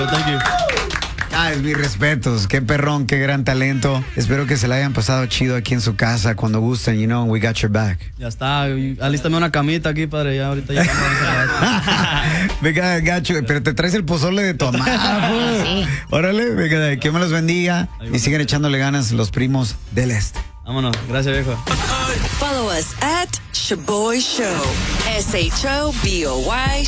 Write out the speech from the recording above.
thank you. Mis respetos, qué perrón, qué gran talento. Espero que se la hayan pasado chido aquí en su casa. Cuando gusten, we got your back. Ya está, alístame una camita aquí, padre, ya ahorita ya. Venga, gacho, pero te traes el pozole de tu mamá. Sí. Órale, venga, que me los bendiga y sigan echándole ganas los primos del este. Vámonos, gracias, viejo. Follow us at Shaboy Show. SHOBOY